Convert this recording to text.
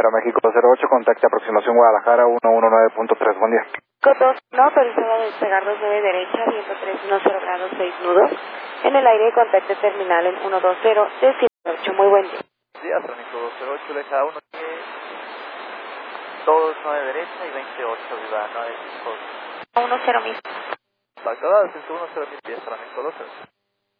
Aeroméxico 08, contacte aproximación Guadalajara 119.3, buen día. Cotos, no autorizado a despegar 29 derecha, viento 310 grados 6 nudos. En el aire, contacte terminal en 120 de 78, muy buen día. Sí, Aeroméxico 208, leja 1, 29 derecha y 28, viva 95. 10 mil. Acabada, 110 10, Aeroméxico 208.